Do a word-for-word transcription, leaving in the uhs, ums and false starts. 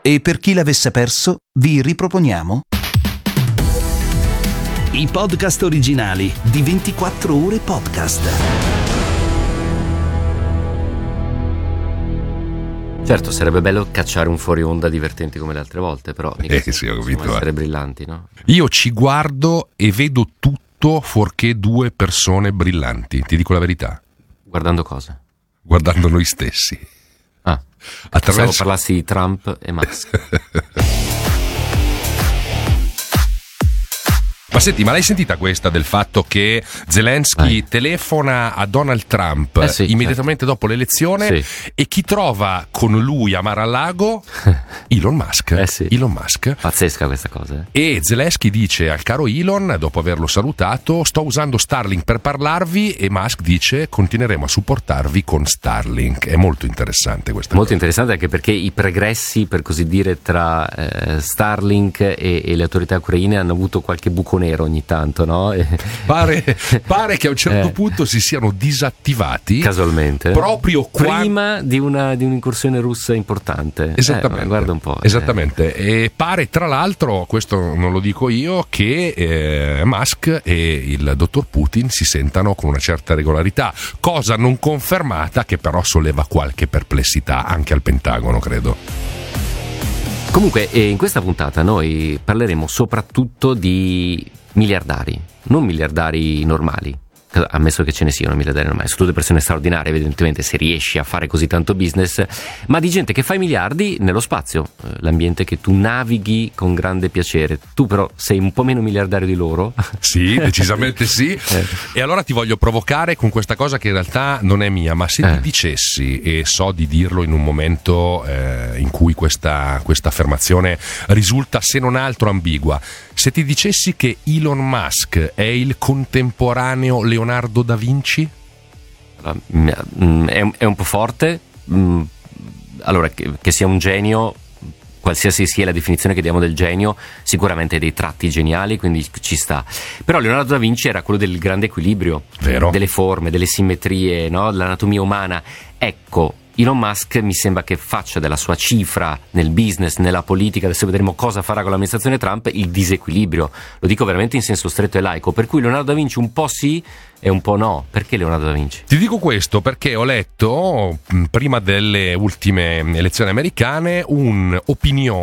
E per chi l'avesse perso, vi riproponiamo i podcast originali di ventiquattro ore podcast. Certo, sarebbe bello cacciare un fuori onda divertenti come le altre volte, però mica Eh, sì, ho capito, essere eh. brillanti, no? Io ci guardo e vedo tutto fuorché due persone brillanti, ti dico la verità, Guardando cosa? guardando noi stessi. Ah, pensavo Attraverso... parlassi di Trump e Musk. Ma senti, ma l'hai sentita questa del fatto che Zelensky Vai. telefona a Donald Trump Eh sì, immediatamente dopo l'elezione Sì. e chi trova con lui a Mar-a-Lago? Elon Musk. Eh sì. Elon Musk. Pazzesca questa cosa, eh? E Zelensky dice al caro Elon, dopo averlo salutato, sto usando Starlink per parlarvi, e Musk dice continueremo a supportarvi con Starlink. È molto interessante questa Molto cosa. interessante anche perché i pregressi, per così dire, tra eh, Starlink e, e le autorità ucraine hanno avuto qualche buco nero ogni tanto, no? E- Pare, pare che a un certo Eh. punto si siano disattivati casualmente. proprio qua- prima di, una, di un'incursione russa importante. Esattamente. Eh, guarda un po'. Esattamente. E pare tra l'altro, questo non lo dico io, che eh, Musk e il dottor Putin si sentano con una certa regolarità, cosa non confermata che però solleva qualche perplessità anche al Pentagono, credo. Comunque, eh, in questa puntata noi parleremo soprattutto di miliardari, non miliardari normali, ammesso che ce ne siano miliardari normali, sono tutte persone straordinarie evidentemente se riesci a fare così tanto business, ma di gente che fa i miliardi nello spazio, eh, l'ambiente che tu navighi con grande piacere. Tu però sei un po' meno miliardario di loro. Sì, decisamente sì. Eh. E allora ti voglio provocare con questa cosa che in realtà non è mia, ma se Eh. ti dicessi, e so di dirlo in un momento eh, in cui questa, questa affermazione risulta se non altro ambigua, se ti dicessi che Elon Musk è il contemporaneo Leonardo da Vinci? Allora, mm, è, un- è un po' forte. mm, Allora, che, che sia un genio, qualsiasi sia la definizione che diamo del genio, sicuramente ha dei tratti geniali, quindi ci sta. Però Leonardo da Vinci era quello del grande equilibrio, Vero. delle forme, delle simmetrie, no? Dell'anatomia umana. Ecco, Elon Musk mi sembra che faccia della sua cifra nel business, nella politica, adesso vedremo cosa farà con l'amministrazione Trump, il disequilibrio. Lo dico veramente in senso stretto e laico, per cui Leonardo da Vinci un po' sì e un po' no. Perché Leonardo da Vinci? Ti dico questo perché ho letto, mh, prima delle ultime elezioni americane, un'opinione